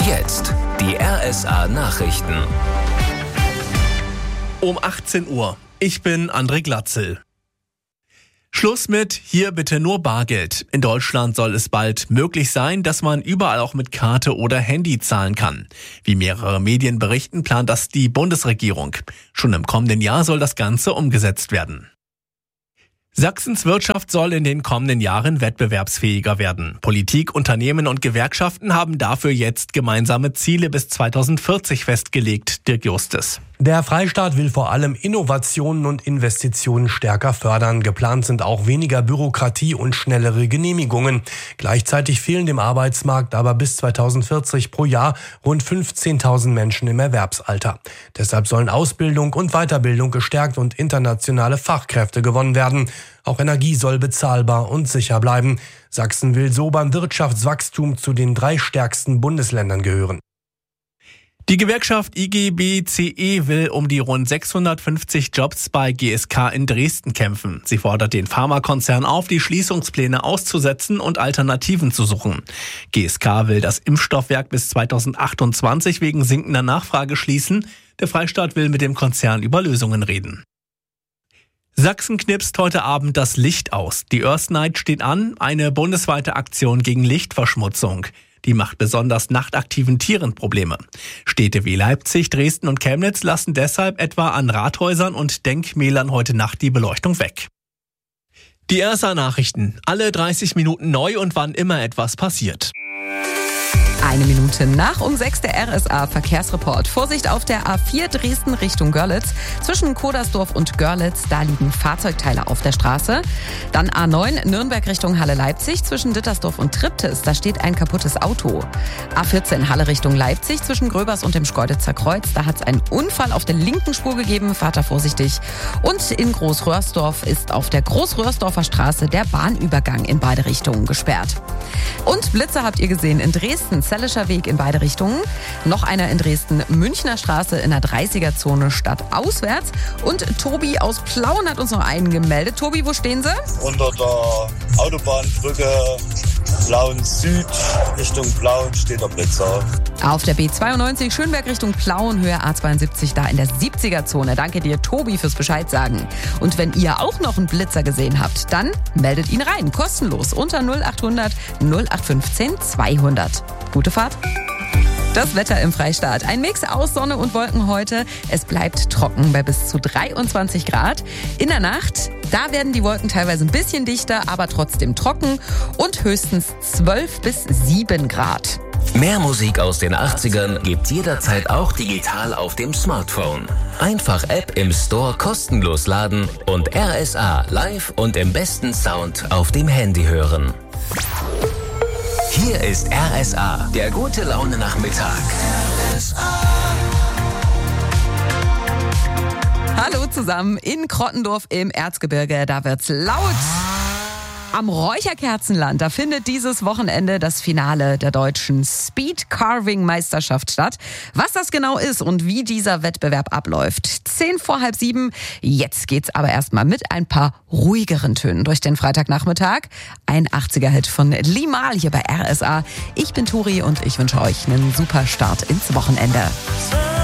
Jetzt die RSA Nachrichten. Um 18 Uhr. Ich bin André Glatzel. Schluss mit hier bitte nur Bargeld. In Deutschland soll es bald möglich sein, dass man überall auch mit Karte oder Handy zahlen kann. Wie mehrere Medien berichten, plant das die Bundesregierung. Schon im kommenden Jahr soll das Ganze umgesetzt werden. Sachsens Wirtschaft soll in den kommenden Jahren wettbewerbsfähiger werden. Politik, Unternehmen und Gewerkschaften haben dafür jetzt gemeinsame Ziele bis 2040 festgelegt, Dirk Justus. Der Freistaat will vor allem Innovationen und Investitionen stärker fördern. Geplant sind auch weniger Bürokratie und schnellere Genehmigungen. Gleichzeitig fehlen dem Arbeitsmarkt aber bis 2040 pro Jahr rund 15.000 Menschen im Erwerbsalter. Deshalb sollen Ausbildung und Weiterbildung gestärkt und internationale Fachkräfte gewonnen werden. Auch Energie soll bezahlbar und sicher bleiben. Sachsen will so beim Wirtschaftswachstum zu den 3 stärksten Bundesländern gehören. Die Gewerkschaft IG BCE will um die rund 650 Jobs bei GSK in Dresden kämpfen. Sie fordert den Pharmakonzern auf, die Schließungspläne auszusetzen und Alternativen zu suchen. GSK will das Impfstoffwerk bis 2028 wegen sinkender Nachfrage schließen. Der Freistaat will mit dem Konzern über Lösungen reden. Sachsen knipst heute Abend das Licht aus. Die Earth Night steht an, eine bundesweite Aktion gegen Lichtverschmutzung. Die macht besonders nachtaktiven Tieren Probleme. Städte wie Leipzig, Dresden und Chemnitz lassen deshalb etwa an Rathäusern und Denkmälern heute Nacht die Beleuchtung weg. Die RSA Nachrichten. Alle 30 Minuten neu und wann immer etwas passiert. 1 Minute nach um 6 der RSA Verkehrsreport. Vorsicht auf der A4 Dresden Richtung Görlitz. Zwischen Kodersdorf und Görlitz, da liegen Fahrzeugteile auf der Straße. Dann A9 Nürnberg Richtung Halle Leipzig. Zwischen Dittersdorf und Triptis, da steht ein kaputtes Auto. A14 Halle Richtung Leipzig. Zwischen Gröbers und dem Schkeuditzer Kreuz, da hat es einen Unfall auf der linken Spur gegeben. Fahrt da vorsichtig. Und in Großröhrsdorf ist auf der Großröhrsdorfer Straße der Bahnübergang in beide Richtungen gesperrt. Und Blitze habt ihr gesehen in Dresden. Zellischer Weg in beide Richtungen. Noch einer in Dresden, Münchner Straße in der 30er-Zone stadtauswärts. Und Tobi aus Plauen hat uns noch einen gemeldet. Tobi, wo stehen Sie? Unter der Autobahnbrücke Plauen Süd Richtung Plauen steht der Blitzer. Auf der B92 Schönberg Richtung Plauen, Höhe A72, da in der 70er-Zone. Danke dir, Tobi, fürs Bescheid sagen. Und wenn ihr auch noch einen Blitzer gesehen habt, dann meldet ihn rein. Kostenlos unter 0800 0815 200. Gute Fahrt. Das Wetter im Freistaat. Ein Mix aus Sonne und Wolken heute. Es bleibt trocken bei bis zu 23 Grad. In der Nacht, da werden die Wolken teilweise ein bisschen dichter, aber trotzdem trocken und höchstens 12 bis 7 Grad. Mehr Musik aus den 80ern gibt's jederzeit auch digital auf dem Smartphone. Einfach App im Store kostenlos laden und RSA live und im besten Sound auf dem Handy hören. Hier ist RSA, der gute Laune Nachmittag. Hallo zusammen in Krottendorf im Erzgebirge, da wird's laut. Am Räucherkerzenland, da findet dieses Wochenende das Finale der deutschen Speed-Carving-Meisterschaft statt. Was das genau ist und wie dieser Wettbewerb abläuft. 6:45. Jetzt geht's aber erstmal mit ein paar ruhigeren Tönen durch den Freitagnachmittag. Ein 80er-Hit von Limahl hier bei RSA. Ich bin Turi und ich wünsche euch einen super Start ins Wochenende.